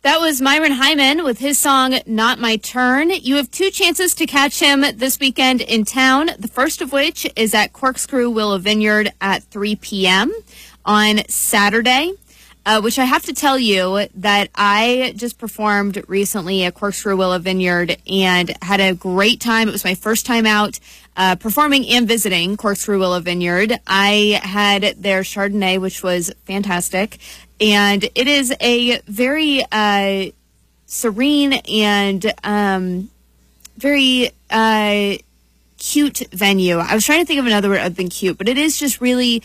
That was Myron Hyman with his song, Not My Turn. You have two chances to catch him this weekend in town, the first of which is at Corkscrew Willow Vineyard at 3 p.m. on Saturday, which I have to tell you that I just performed recently at Corkscrew Willow Vineyard and had a great time. It was my first time out performing and visiting Corkscrew Willow Vineyard. I had their Chardonnay, which was fantastic. And it is a very serene and very cute venue. I was trying to think of another word other than cute, but it is just really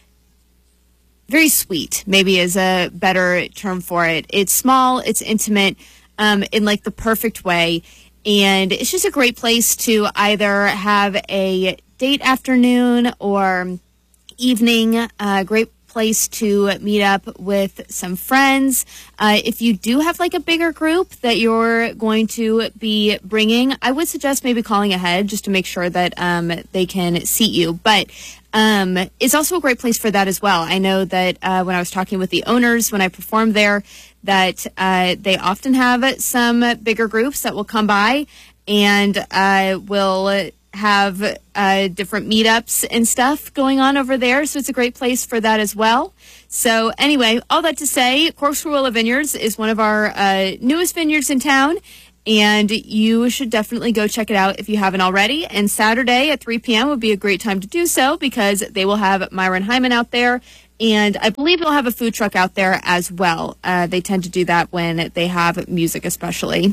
very sweet, maybe is a better term for it. It's small, it's intimate, in like the perfect way. And it's just a great place to either have a date afternoon or evening, great place to meet up with some friends. If you do have like a bigger group that you're going to be bringing, I would suggest maybe calling ahead just to make sure that they can seat you. But it's also a great place for that as well. I know that when I was talking with the owners when I performed there, that they often have some bigger groups that will come by and will have different meetups and stuff going on over there. So it's a great place for that as well. So anyway, all that to say, Corkscrew Willow Vineyards is one of our newest vineyards in town. And you should definitely go check it out if you haven't already. And Saturday at 3 p.m. would be a great time to do so because they will have Myron Hyman out there. And I believe they'll have a food truck out there as well. They tend to do that when they have music especially.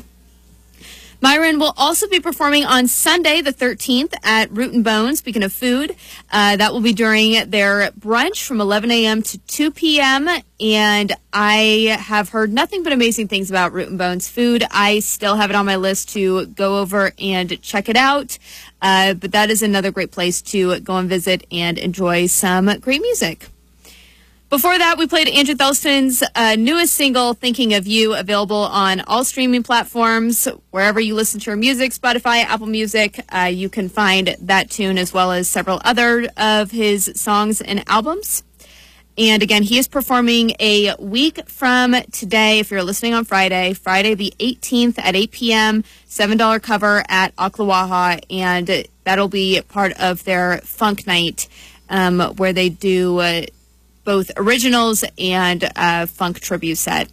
Myron will also be performing on Sunday, the 13th, at Root and Bone. Speaking of food, that will be during their brunch from 11 a.m. to 2 p.m. And I have heard nothing but amazing things about Root and Bone's food. I still have it on my list to go over and check it out. But that is another great place to go and visit and enjoy some great music. Before that, we played Andrew Thelston's newest single, Thinking of You, available on all streaming platforms. Wherever you listen to your music, Spotify, Apple Music, you can find that tune as well as several other of his songs and albums. And again, he is performing a week from today, if you're listening on Friday the 18th at 8 p.m., $7 cover at Ocklawaha, and that'll be part of their Funk Night, where they do both originals and funk tribute set.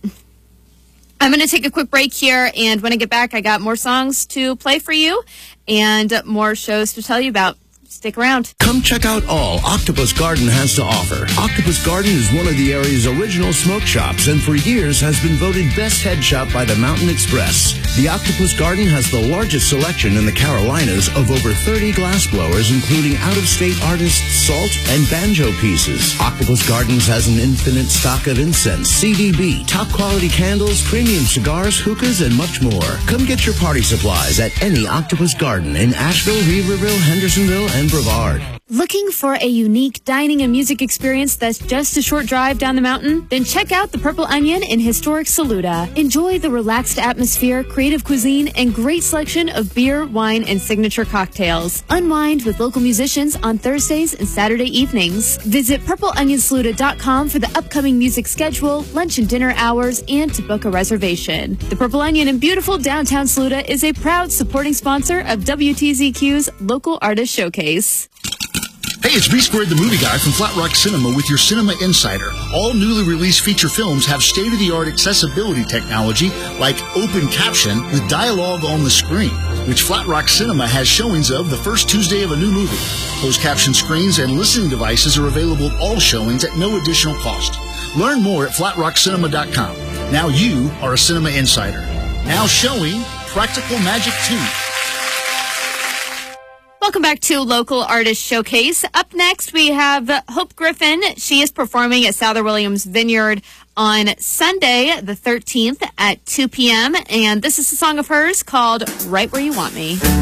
I'm going to take a quick break here, and when I get back, I got more songs to play for you and more shows to tell you about. Stick around. Come check out all Octopus Garden has to offer. Octopus Garden is one of the area's original smoke shops and for years has been voted best head shop by the Mountain Express. The Octopus Garden has the largest selection in the Carolinas of over 30 glassblowers, including out-of-state artists' salt and banjo pieces. Octopus Gardens has an infinite stock of incense, CDB, top-quality candles, premium cigars, hookahs, and much more. Come get your party supplies at any Octopus Garden in Asheville, Weaverville, Hendersonville, and Brevard. Looking for a unique dining and music experience that's just a short drive down the mountain? Then check out the Purple Onion in historic Saluda. Enjoy the relaxed atmosphere, creative cuisine, and great selection of beer, wine, and signature cocktails. Unwind with local musicians on Thursdays and Saturday evenings. Visit purpleonionsaluda.com for the upcoming music schedule, lunch and dinner hours, and to book a reservation. The Purple Onion in beautiful downtown Saluda is a proud supporting sponsor of WTZQ's Local Artist Showcase. Hey, it's B Squared, the movie guy from Flat Rock Cinema with your Cinema Insider. All newly released feature films have state-of-the-art accessibility technology like open caption with dialogue on the screen, which Flat Rock Cinema has showings of the first Tuesday of a new movie. Closed caption screens and listening devices are available at all showings at no additional cost. Learn more at flatrockcinema.com. Now you are a Cinema Insider. Now showing Practical Magic 2. Welcome back to Local Artist Showcase. Up next, we have Hope Griffin. She is performing at Souther Williams Vineyard on Sunday, the 13th at 2 p.m. And this is a song of hers called Right Where You Want Me.